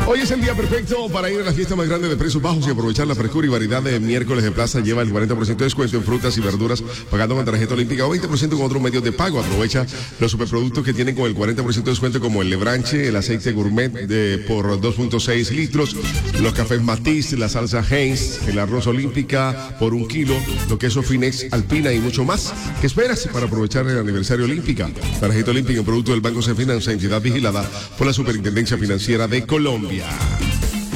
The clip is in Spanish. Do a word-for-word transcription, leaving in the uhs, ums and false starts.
Hoy es el día perfecto para ir a la fiesta más grande de precios bajos y aprovechar la frescura y variedad de miércoles de plaza. Lleva el cuarenta por ciento de descuento en frutas y verduras pagando con tarjeta olímpica o veinte por ciento con otros medios de pago. Aprovecha los superproductos que tienen con el cuarenta por ciento de descuento como el lebranche, el aceite gourmet de, por dos punto seis litros, los cafés Matiz, la salsa Heinz, el arroz olímpica por un kilo, los quesos Finex, Alpina y mucho más. ¿Qué esperas para aprovechar el aniversario olímpica? Tarjeta olímpica, un producto del Banco Sefinancia, entidad vigilada por la Superintendencia Financiera de Colombia.